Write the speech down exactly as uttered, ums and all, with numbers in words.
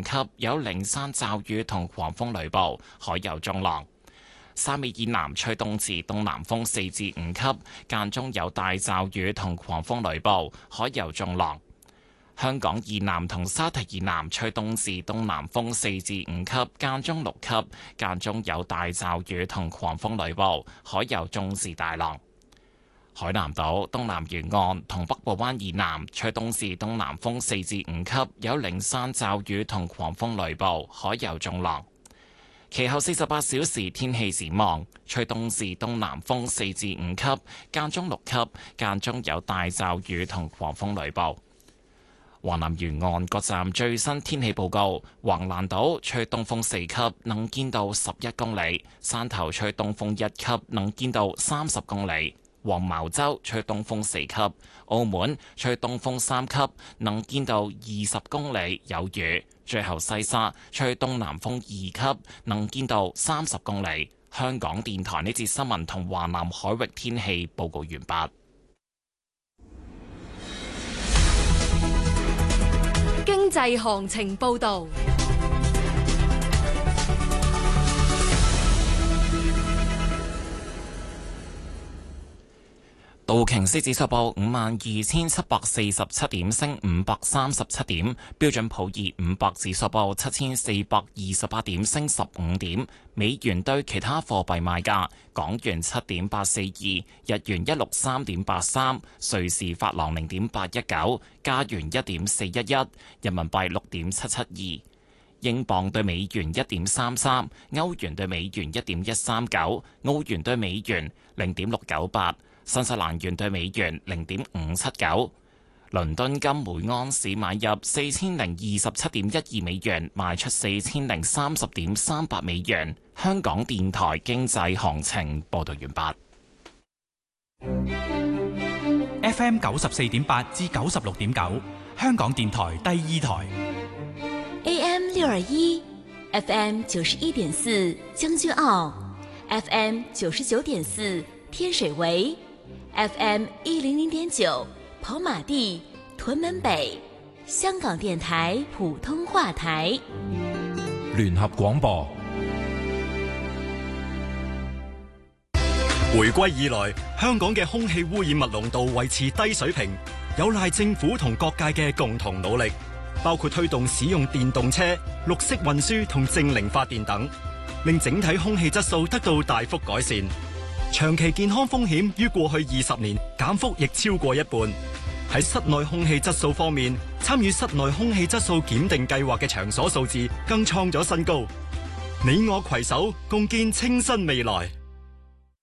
級，有零散驟雨同狂風雷暴，海有中浪。沙美以南吹東至東南風四至五級，間中有大驟雨同狂風雷暴，海有中浪。香港以南同沙堤以南吹東至東南風四至五級，間中六級，間中有大驟雨同狂風雷暴，海有中至大浪。海南島東南沿岸同北部灣以南吹東至東南風四至五級，有零散驟雨同狂風雷暴，海有中浪。其後四十八小時天氣展望，吹東至東南風四至五級，間中六級，間中有大驟雨同狂風雷暴。華南沿岸各站最新天氣報告：橫瀾島吹東風四級，能見度十一公里；汕頭吹東風一級，能見度三十公里；黃茅洲吹東風四級；澳門吹東風三級，能見度二十公里，有雨。最後西沙吹東南風二級，能見度三十公里。香港電台呢節新聞同華南海域天氣報告完畢。 經濟行情報導。 道瓊斯指數報五萬二千七百四十七點，升五百三十七點。標準普爾五百指數報七千四百二十八點，升十五點。美元對其他貨幣賣價：港元七點八四二，日元一六三點八三，瑞士法郎零點八一九，加元一點四一一，人民幣六點七七二。英鎊對美元一點三三，歐元對美元一點一三九，澳元對美元零點六九八。新西蘭元對美元零點五七九，倫敦金每盎司買入四千零二十七點一二美元，賣出四千零三十點三八美元。香港電台經濟行情報道完畢。F M 九十四點八至九十六點九，香港電台第二台。 A M 六二一，F M 九十一點四將軍澳 ，F M 九十九點四天水圍。F M 一零零點九跑馬地、屯門北，香港電台普通話台。 聯合廣播。 回歸以來，香港嘅空氣污染物濃度維持低水平，有賴政府同各界嘅共同努力，包括推動使用電動車、綠色運輸同淨零發電等，令整體空氣質素得到大幅改善。長期健康風險於過去二十年減幅亦超過一半。喺室內空氣質素方面，參與室內空氣質素檢定計劃嘅場所數字更創咗新高。你我攜手共建清新未來。